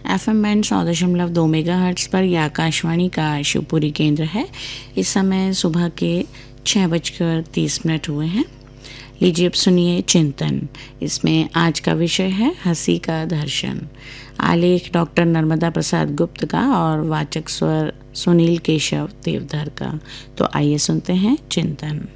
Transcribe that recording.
FM band 100.2 megahertz पर यह आकाशवाणी का शिवपुरी केंद्र है। इस समय सुबह के 6:30 हुए हैं। लीजिए अब सुनिए चिंतन। इसमें आज का विषय है हंसी का दर्शन। आलेख डॉक्टर नर्मदा प्रसाद गुप्त का और वाचक स्वर सुनील केशव देवधर का। तो आइए सुनते हैं चिंतन।